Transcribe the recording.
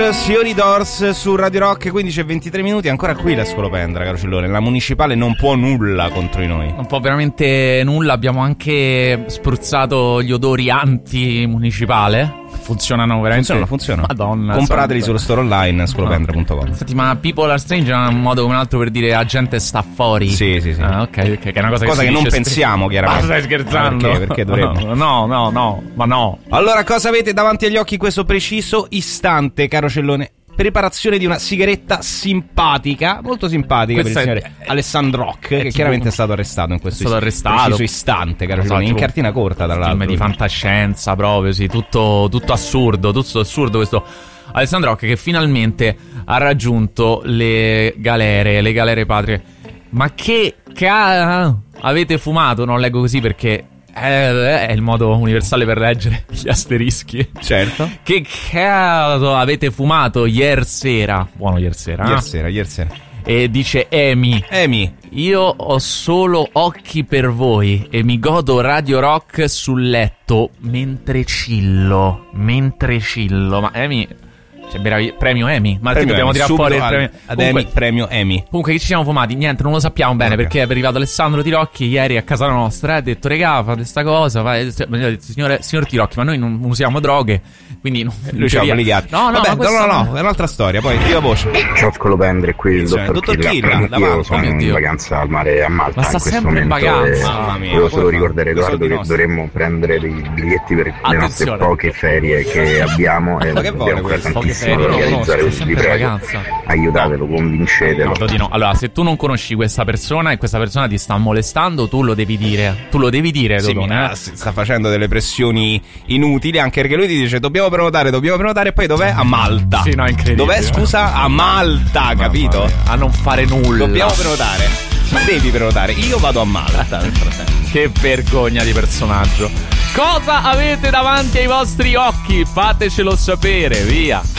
Signori Doors su Radio Rock, 15:23 minuti, ancora qui la scolopendra, caro Cellone. La municipale non può nulla contro di noi. Non può veramente nulla, abbiamo anche spruzzato gli odori anti-municipale. Funzionano veramente. Funzionano. Madonna. Comprateli sullo store online scolopendra.com. Senti, ma People Are Strange è un modo come un altro per dire la gente sta fuori. Sì. Ah, ok, che è una cosa che non pensiamo, chiaramente. Ma stai scherzando? Perché dovremmo? No, ma no. Allora, cosa avete davanti agli occhi in questo preciso istante, caro Cellone? Preparazione di una sigaretta simpatica, molto simpatica. Questa per il signore Alessandro Rock, che chiaramente è stato arrestato in questo preciso istante, caro Cellone, in cartina corta, tra l'altro. Film di fantascienza proprio, sì, tutto assurdo questo Alessandro Rock, che finalmente ha raggiunto le galere patrie. Ma che avete fumato? Non leggo così perché è il modo universale per leggere gli asterischi. Certo. Che cazzo avete fumato ieri sera? Buono ieri sera. Ieri sera. E dice Amy, io ho solo occhi per voi e mi godo Radio Rock sul letto mentre chillo. Ma Amy, c'è premio Amy. Ma dobbiamo tirare fuori il premio ad Amy, premio Amy. Comunque, che ci siamo fumati? Niente, non lo sappiamo bene, perché è arrivato Alessandro Tirocchi ieri a casa nostra e ha detto: regà, fate sta cosa. Signor Tirocchi, ma noi non usiamo droghe, quindi lui ci ha obbligato. No, è un'altra storia. Poi viva voce. Ciao Scolopendre, qui il dottor Killa. Io sono in vacanza al mare a Malta. Ma sta sempre in vacanza. Mamma mia. Volevo solo ricordare Edoardo che dovremmo prendere dei biglietti per le nostre poche ferie che abbiamo e abbiamo tantissimo da realizzare. Vi prego, aiutatelo, convincetelo. No. Allora, se tu non conosci questa persona e questa persona ti sta molestando, tu lo devi dire. Sì, Dodone. Sta facendo delle pressioni inutili, anche perché lui ti dice dobbiamo prenotare, e poi dov'è? A Malta. Sì, no, è incredibile. Dov'è, scusa? A Malta, capito? A non fare nulla. Dobbiamo prenotare. Devi prenotare. Io vado a Malta nel frattempo. Che vergogna di personaggio. Cosa avete davanti ai vostri occhi? Fatecelo sapere, via.